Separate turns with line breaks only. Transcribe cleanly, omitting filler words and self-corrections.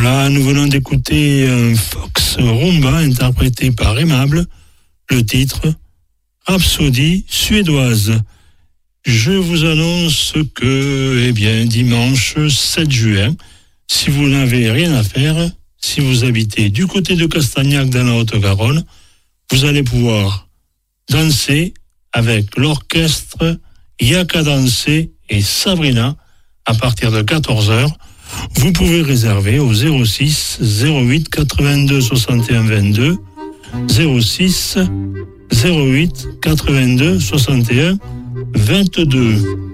Voilà, nous venons d'écouter un Fox Rumba interprété par Aimable, le titre Rhapsodie suédoise. Je vous annonce que, dimanche 7 juin, si vous n'avez rien à faire, si vous habitez du côté de Castagnac dans la Haute-Garonne, vous allez pouvoir danser avec l'orchestre Yaka Danser et Sabrina à partir de 14h. Vous pouvez réserver au 06 08 82 61 22 06 08 82 61 22.